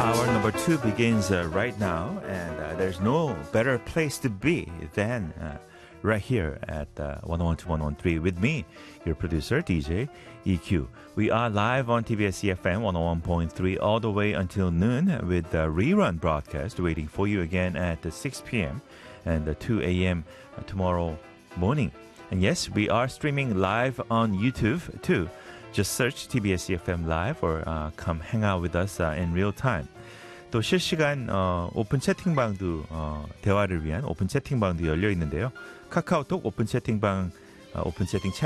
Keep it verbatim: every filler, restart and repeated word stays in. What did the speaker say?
Hour number two begins uh, right now, and uh, there's no better place to be than uh, right here at uh, one oh one to one oh one three with me, your producer, D J E Q. We are live on T B S E F M one oh one point three all the way until noon with the rerun broadcast waiting for you again at uh, six p.m. and uh, two a.m. Uh, tomorrow morning. And yes, we are streaming live on YouTube too. Just search T B S E F M Live or uh, come hang out with us uh, in real time. 또 실시간 어, 오픈 채팅방도 어, 대화를 위한 오픈 채팅방도 열려 있는데요. 카카오톡 오픈 채팅방 어, 오픈 채팅 채널